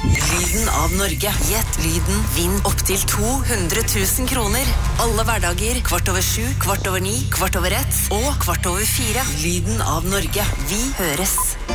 Lyden av Norge. Gjett lyden. Vinn opp til 200 000 kroner. Alle hverdager, 7:15, 7:15, 9:15 og 4:15. Lyden av Norge. Vi høres.